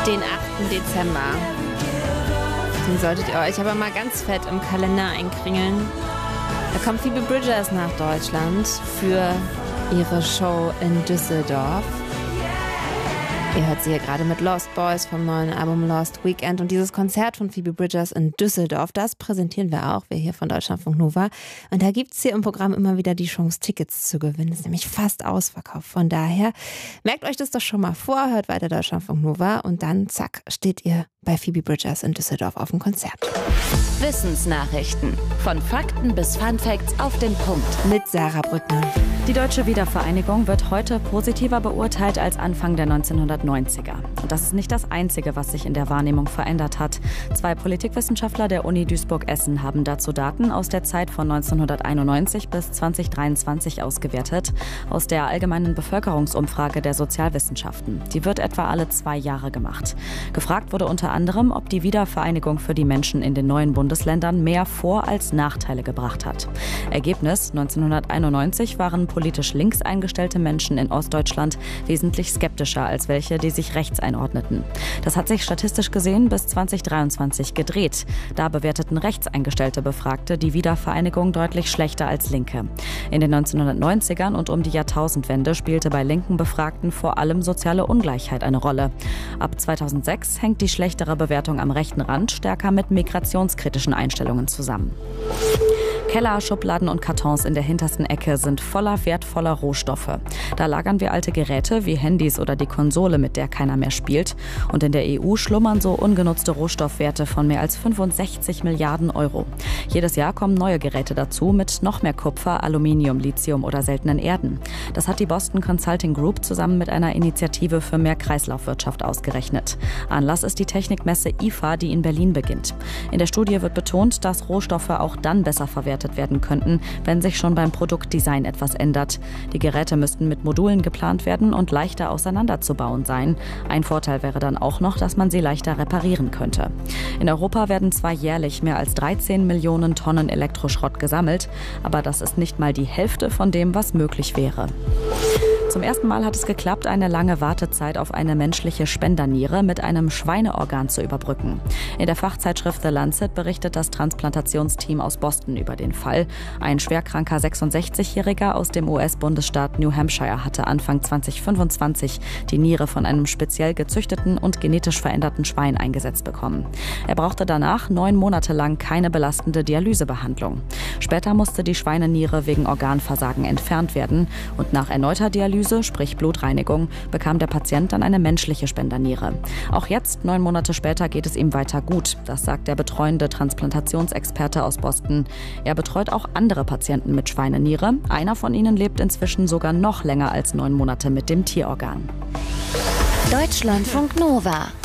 den 8. Dezember. Den solltet ihr euch aber mal ganz fett im Kalender einkringeln. Da kommt Phoebe Bridgers nach Deutschland für ihre Show in Düsseldorf. Ihr hört sie hier gerade mit Lost Boys vom neuen Album Lost Weekend. Und dieses Konzert von Phoebe Bridgers in Düsseldorf, das präsentieren wir auch, wir hier von Deutschlandfunk Nova. Und da gibt es hier im Programm immer wieder die Chance, Tickets zu gewinnen. Das ist nämlich fast ausverkauft. Von daher merkt euch das doch schon mal vor, hört weiter Deutschlandfunk Nova und dann, zack, steht ihr bei Phoebe Bridgers in Düsseldorf auf dem Konzert. Wissensnachrichten. Von Fakten bis Funfacts auf den Punkt. Mit Sarah Brückner. Die deutsche Wiedervereinigung wird heute positiver beurteilt als Anfang der 1990er. Und das ist nicht das Einzige, was sich in der Wahrnehmung verändert hat. 2 Politikwissenschaftler der Uni Duisburg-Essen haben dazu Daten aus der Zeit von 1991 bis 2023 ausgewertet, aus der allgemeinen Bevölkerungsumfrage der Sozialwissenschaften. Die wird etwa alle 2 Jahre gemacht. Gefragt wurde unter anderem, ob die Wiedervereinigung für die Menschen in den neuen Bundesländern mehr Vor- als Nachteile gebracht hat. Ergebnis: 1991 waren politisch links eingestellte Menschen in Ostdeutschland wesentlich skeptischer als welche, die sich rechts einordneten. Das hat sich statistisch gesehen bis 2023 gedreht. Da bewerteten rechts eingestellte Befragte die Wiedervereinigung deutlich schlechter als Linke. In den 1990ern und um die Jahrtausendwende spielte bei linken Befragten vor allem soziale Ungleichheit eine Rolle. Ab 2006 hängt die schlechtere Bewertung am rechten Rand stärker mit migrationskritischen Einstellungen zusammen. Keller, Schubladen und Kartons in der hintersten Ecke sind voller wertvoller Rohstoffe. Da lagern wir alte Geräte wie Handys oder die Konsole, mit der keiner mehr spielt. Und in der EU schlummern so ungenutzte Rohstoffwerte von mehr als 65 Milliarden Euro. Jedes Jahr kommen neue Geräte dazu mit noch mehr Kupfer, Aluminium, Lithium oder seltenen Erden. Das hat die Boston Consulting Group zusammen mit einer Initiative für mehr Kreislaufwirtschaft ausgerechnet. Anlass ist die Technikmesse IFA, die in Berlin beginnt. In der Studie wird betont, dass Rohstoffe auch dann besser verwertet werden könnten, wenn sich schon beim Produktdesign etwas ändert. Die Geräte müssten mit Modulen geplant werden und leichter auseinanderzubauen sein. Ein Vorteil wäre dann auch noch, dass man sie leichter reparieren könnte. In Europa werden zwar jährlich mehr als 13 Millionen Tonnen Elektroschrott gesammelt, aber das ist nicht mal die Hälfte von dem, was möglich wäre. Zum ersten Mal hat es geklappt, eine lange Wartezeit auf eine menschliche Spenderniere mit einem Schweineorgan zu überbrücken. In der Fachzeitschrift The Lancet berichtet das Transplantationsteam aus Boston über den Fall. Ein schwerkranker 66-Jähriger aus dem US-Bundesstaat New Hampshire hatte Anfang 2025 die Niere von einem speziell gezüchteten und genetisch veränderten Schwein eingesetzt bekommen. Er brauchte danach 9 Monate lang keine belastende Dialysebehandlung. Später musste die Schweineniere wegen Organversagen entfernt werden und nach erneuter Dialyse, sprich Blutreinigung, bekam der Patient dann eine menschliche Spenderniere. Auch jetzt, 9 Monate später, geht es ihm weiter gut. Das sagt der betreuende Transplantationsexperte aus Boston. Er betreut auch andere Patienten mit Schweineniere. Einer von ihnen lebt inzwischen sogar noch länger als 9 Monate mit dem Tierorgan. Deutschlandfunk Nova.